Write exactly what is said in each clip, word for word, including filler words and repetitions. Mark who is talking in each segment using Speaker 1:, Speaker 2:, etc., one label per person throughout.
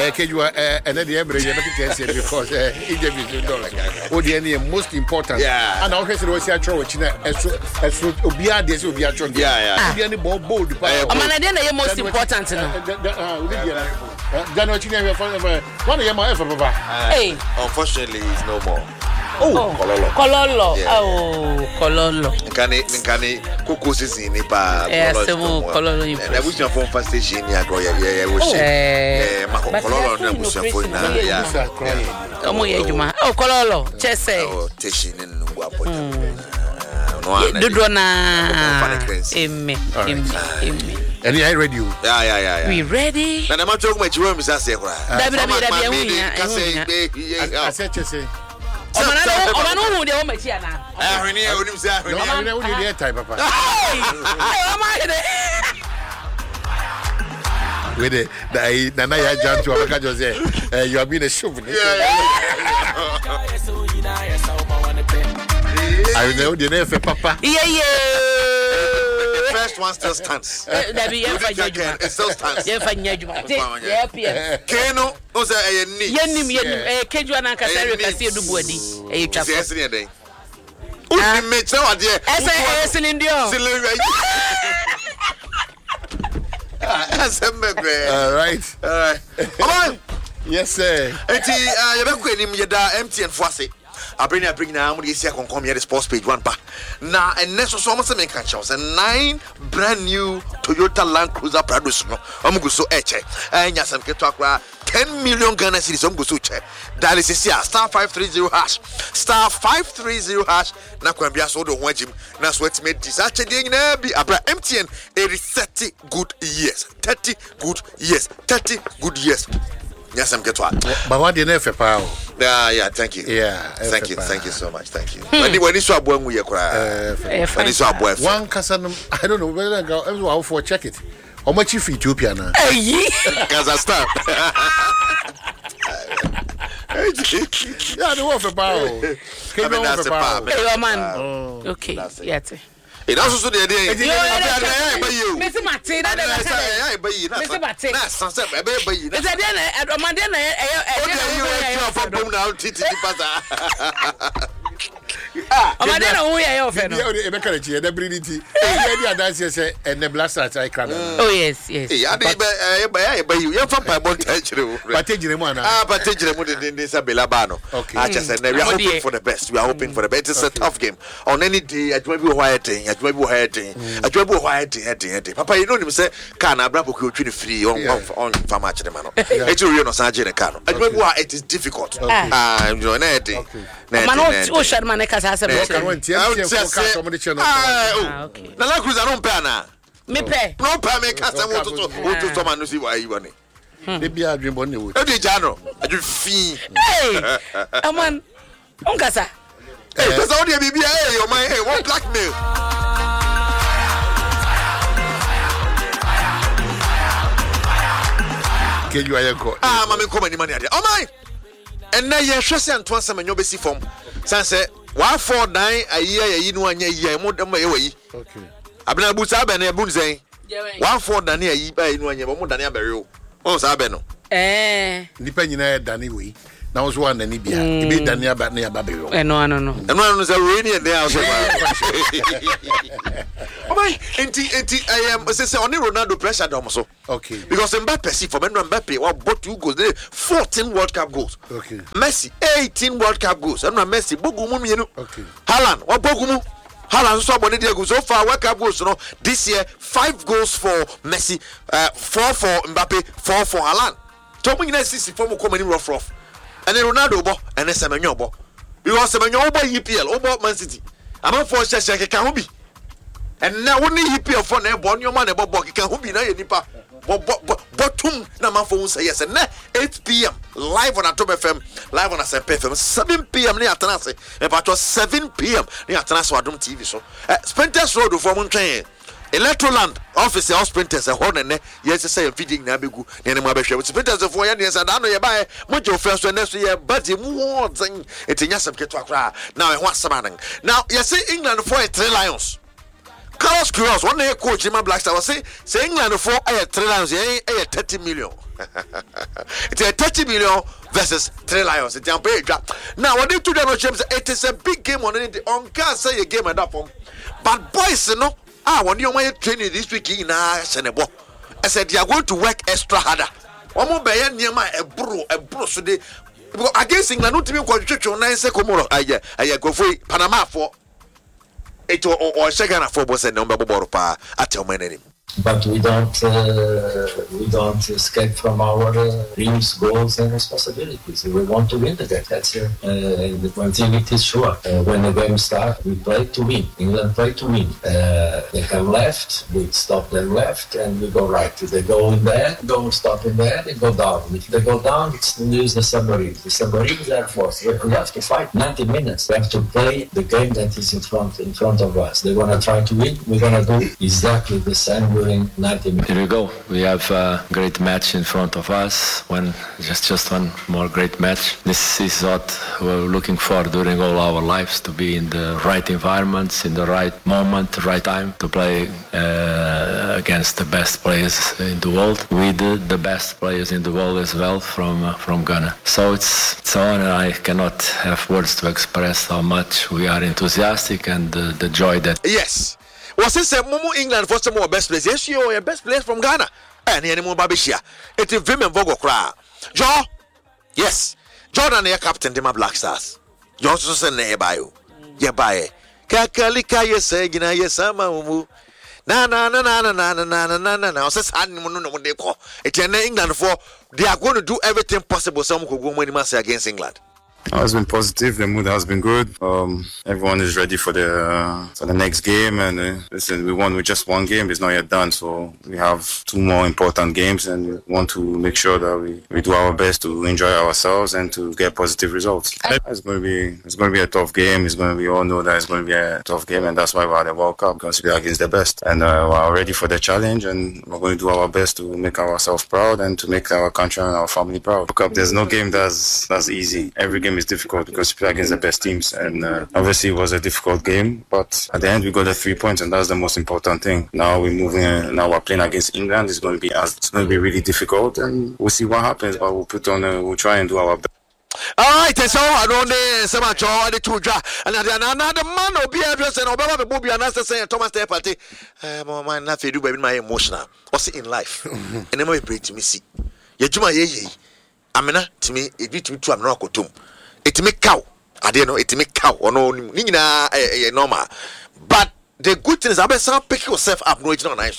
Speaker 1: eh kejua eh and the every year because eh Egypt is dollar o the any most important and I say we see atro we china eso eso obia dey say obia atro
Speaker 2: yeah
Speaker 1: yeah any bold bold
Speaker 3: o man dey na most important no
Speaker 1: ah we dey there na china we for one year my for papa
Speaker 2: hey unfortunately it's no more.
Speaker 3: Oh, kololo. Kololo.
Speaker 2: Yeah.
Speaker 3: Oh, kololo.
Speaker 2: Nkane nkane koko sisi ni pa
Speaker 3: kololo. Kololo ni.
Speaker 2: Na busi from first station ya go ya ya wo she. Eh, ma kololo na busi for na ya.
Speaker 3: Omo ye juma. Oh, kololo. Chese.
Speaker 2: Oh, station ni ngwa po.
Speaker 3: Dodo na. Emme. Emme.
Speaker 1: And you ready?
Speaker 2: Yeah, yeah, yeah, yeah.
Speaker 3: We ready?
Speaker 2: Na na ma talk much room say say kwa.
Speaker 3: Dabi dabi dabi ehun
Speaker 1: ya. I said chese.
Speaker 3: Omana omana hu de o machi ana.
Speaker 2: Ah, hwini e onim say hwini.
Speaker 1: Omana hu de type papa.
Speaker 3: Hey, omana de.
Speaker 1: We de dai nana ya jantu abaka just say you have been a chauvinist. I know the name for papa.
Speaker 3: Yeah, yeah.
Speaker 2: First one still stands.
Speaker 3: That be yeah,
Speaker 2: it still stands.
Speaker 3: Yeah, for nyajuma. Yeah, yeah.
Speaker 2: Keno, o say e ni.
Speaker 3: Yenim yenim. Eh, keju ana ka sare ka se dubu adi. Eh, twa.
Speaker 2: Yes, ni den. O ni me tell ade.
Speaker 3: Ese eh silindio.
Speaker 2: Silindio.
Speaker 1: All right.
Speaker 2: All right. Come on.
Speaker 1: Yes, sir.
Speaker 2: Enti you be ko enim yeda M T N fo ase. Abring abring na mo dey see akonkom here the sports page one pa. Na enne so so mo se men kan chaw say nine brand new Toyota Land Cruiser Prado no. Omo go so eche. Enya sam keto akra ten million Ghana cedis omo go so che. Dial is here star five three zero hash. Star five three zero hash na kwa bia so do ho agim. Na so etime disache dey nyina bi abra M T N e thirty good years. thirty good years. thirty good years. Yes, I'm get what.
Speaker 1: But what the nefe pa?
Speaker 2: Yeah, yeah, thank you.
Speaker 1: Yeah,
Speaker 2: thank you, thank you so much, thank you. When when is so boy we cry. When is so boy.
Speaker 1: One kasan, I don't know whether go everyone for check it. How much if Ethiopia now?
Speaker 3: Hey,
Speaker 2: Kazakhstan.
Speaker 1: Yeah, the one for power.
Speaker 2: I mean that's the power.
Speaker 3: Hey, man. Okay, yeah.
Speaker 2: It also so the day.
Speaker 3: Mister Martin, that is
Speaker 2: I buy you.
Speaker 3: Mister Martin.
Speaker 2: Na sunset I buy you.
Speaker 3: Is that then at Mandela eh eh
Speaker 2: for boom now titi pasa.
Speaker 3: Ah, Mandela who ya offer no.
Speaker 1: You be can cheer the bridity. You dey dance say and the blaster I cry.
Speaker 3: Oh yes, yes.
Speaker 2: Eh, I dey buy buy you. You from Pibon Tachire.
Speaker 1: Patejire mu ana.
Speaker 2: Ah, patejire mu de de Sabela ba no. I just said we are hoping for the best. We are hoping for the best. It's a tough game. On any day, adwuma bi ho ayaten, adwuma bi ho ayaten, adwuma bi ho ayaten, ayaten. Papa, you know him say can abra poku otwi free on on farm actually man. E ti ori no san je ne ka no. Adwuma bi ho it is difficult. Ah, you know na ede.
Speaker 3: Man o share man ka sa se be.
Speaker 1: Can one tie tie for ka so mo de channel.
Speaker 2: Ah, okay. Na la cruiser no pe na.
Speaker 3: Me pe.
Speaker 2: No pe me ka se mo to to to to man no si wa yi woni.
Speaker 1: They be adwin bon ne wo.
Speaker 2: E dey jano. Adwin fi.
Speaker 3: Hey. Aman. On kasa.
Speaker 2: Hey, because all the baby, hey, your man, hey, what blackmail?
Speaker 1: Can you ayeko?
Speaker 2: Ah, mama, come any money. Oh my! And now you're stressing and twice some your basic form. Sanse, one four nine a year, you know, and year, more than my way.
Speaker 1: Okay.
Speaker 2: Abna Busa and a bunze. One four than a year, you know, and you're more than a burial. Oh, Sabeno.
Speaker 3: Eh,
Speaker 1: depending on Danny way. Now was one and Libya. He made Danny about near Babylon.
Speaker 3: No, no, no.
Speaker 2: And one was a rainy and there. Oh my, enti enti I am say only Ronaldo pressure down so.
Speaker 1: Okay.
Speaker 2: Because Mbappe see for Mbappe Mbappe what bought two goals, fourteen World Cup goals.
Speaker 1: Okay.
Speaker 2: Messi eighteen World Cup goals. And Messi bogumu mienu.
Speaker 1: Okay.
Speaker 2: Haaland what bogumu. Haaland so body there goals so far World Cup goals no. This year five goals for Messi, uh, four for Mbappe, four for Haaland. So we need sixty for mo come in rough rough. And then Ronaldo bo and then Semenyo bo. Because Semenyo bo E P L, bo Man City. I'm for share share can be. And now only E P L for na born your man about bo can be na nipa. Bottom na man for say yes and eight p m live on Atom F M, live on Asempe F M, seven p m ni atanase. E pa to seven p m ni atanase Adom T V so. Sprinters Road for mo twen. Electroland office of Sprinters a hon ne yes say feeding na begu ne ma be hwe Sprinters for ya ne say da no ye ba mo je ofenso ne so ye badi mu won etinya sem keto akra now e ho asama nan now you see England for three lions Carlos Queiroz, one day coach in my Black Stars say, say England for a three lions, a thirty million. It's a thirty million versus three lions. It's a big drop. Now, what they do, it is a big game on it. On can't say a game at that point. But boys, you know, ah, when you're training this week in Senebo, I said you are going to work extra harder. One more by near my a bro, a bro, so they against England, not to be quite on nine second more. I go for Panama for it or second for boss and number Boropa at your man.
Speaker 4: But we don't uh, we don't escape from our uh, dreams, goals, and responsibilities. We want to win the game. That's it. Uh, the one thing it is sure. Uh, when the game starts, we play to win. England play to win. Uh, they come left, we stop them left, and we go right. If they go in there, go stop in there, they go down. If they go down, it's to use the submarine. The submarine is there for us. We have to fight ninety minutes. We have to play the game that is in front in front of us. They're gonna try to win. We're gonna do exactly the same. ninety minutes.
Speaker 5: Here we go. We have a great match in front of us. When just just one more great match. This is what we're looking for during all our lives, to be in the right environments, in the right moment, right time, to play uh, against the best players in the world, with the, the best players in the world as well from uh, from Ghana. So it's it's an honor. I cannot have words to express how much we are enthusiastic and uh, the joy that.
Speaker 2: Yes. Was it Momo England for some more best players? Yes, you are best players from Ghana. And any more Babishia. It's a Vim and Vogo cry. Joe? Yes. Jordan, your captain, Dima Black Stars. You also send a bio. Yeah, bye. Kakalika, yes, Gina, yes, Sama. Na na na na na na na na na na na. Says I don't know what they call. It's in England for they are going to do everything possible. Some could go when against England.
Speaker 6: It has been positive. The mood has been good. Um, everyone is ready for the uh, for the next game. And uh, listen, we won with just one game. It's not yet done, so we have two more important games, and we want to make sure that we, we do our best to enjoy ourselves and to get positive results. It's going to be it's going to be a tough game. It's going to be all know that it's going to be a tough game, and that's why we're at the World Cup, because we are against the best, and uh, we're ready for the challenge, and we're going to do our best to make ourselves proud and to make our country and our family proud. World Cup, there's no game that's that's easy. Every game is difficult because we play against the best teams, and uh, obviously it was a difficult game, but at the end we got the three points, and that's the most important thing. Now we're moving. Uh, now we're playing against England. It's going to be as it's going to be really difficult, and we'll see what happens. But we'll put on. Uh, we'll try and do our best.
Speaker 2: All right, so I don't know so much. All the two draw, and another man will be addressed, and Obama will be an answer saying Thomas Day party. Uh, my nothing do by my emotional. What's it in life? And then we pray to me see. You do my ye. Amena to me. It be to me to am not kotum. It make cow. I don't know. It make cow. Or no, nina normal. But the good thing is, I better pick yourself up. No, it's not nice.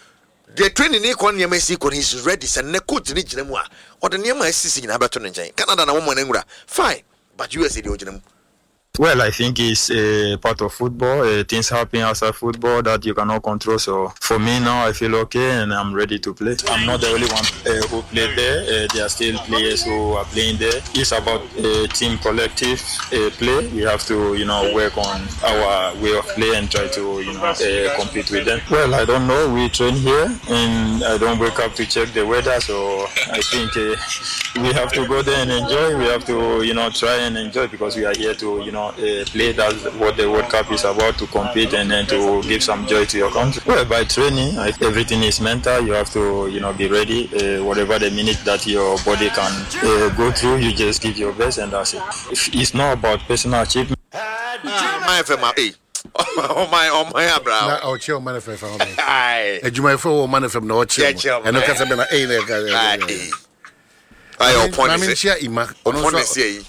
Speaker 2: The training in Konya Mexico is ready. And the coach reach them. Or the name I see in Aberton and Canada, no woman, fine. But U S A, the original.
Speaker 7: Well, I think it's a part of football. Uh, things happen outside football that you cannot control. So for me now, I feel okay and I'm ready to play. I'm not the only one uh, who played there. Uh, there are still players who are playing there. It's about uh, team collective uh, play. We have to, you know, work on our way of play and try to, you know, uh, compete with them. Well, I don't know. We train here and I don't wake up to check the weather. So I think uh, we have to go there and enjoy. We have to, you know, try and enjoy because we are here to, you know, Uh, play. That's what the World Cup is about, to compete and then to give some joy to your country. Well, by training, I, everything is mental. You have to, you know, be ready. Uh, whatever the minute that your body can uh, go through, you just give your best, and that's it. It's not about personal achievement.
Speaker 2: My family. Oh my, oh my, bro.
Speaker 1: Oh, chill, man. If I'm Aye. You might feel man if I'm not chill. And look at them. Hey, there, guys.
Speaker 2: Aye, your point is.
Speaker 1: I mean, share Ima.
Speaker 2: Point is here.